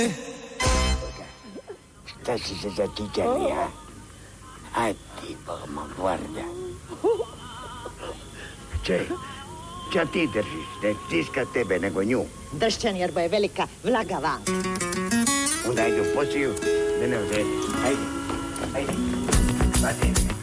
Šta si se zatičali, ja? Aj ti, Bogma, guarda. Čej, ča ti držiš? Ne stiska tebe, nego nju. Dršćan, jer bo je velika vlaga van. Onda ajde u posiju, da ne odredi. Ajde, ajde. Hvala.